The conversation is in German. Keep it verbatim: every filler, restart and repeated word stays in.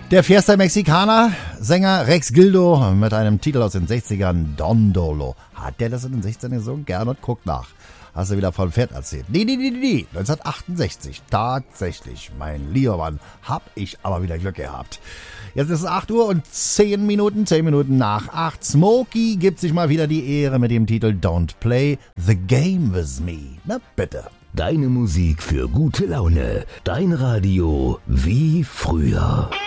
Der Fiesta Mexicana, Sänger Rex Gildo mit einem Titel aus den sechzigern, Don Dolo. Hat der das in den sechzigern gesungen? Gern und guck nach. Hast du wieder von Pferd erzählt? Nee, nee, nee, nee, neunzehnhundertachtundsechzig. Tatsächlich, mein lieber Mann, hab ich aber wieder Glück gehabt. Jetzt ist es acht Uhr und zehn Minuten, zehn Minuten nach acht. Smokey gibt sich mal wieder die Ehre mit dem Titel Don't Play the Game with Me. Na bitte. Deine Musik für gute Laune. Dein Radio wie früher.